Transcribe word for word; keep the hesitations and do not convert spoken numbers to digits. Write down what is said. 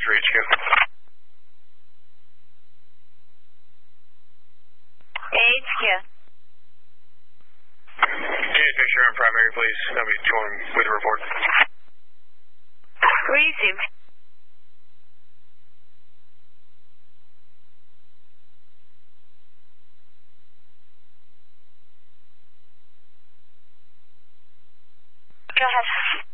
three H Q. H Q. Unit picture on primary, please. That'll be joined with the report. Receive. Go ahead.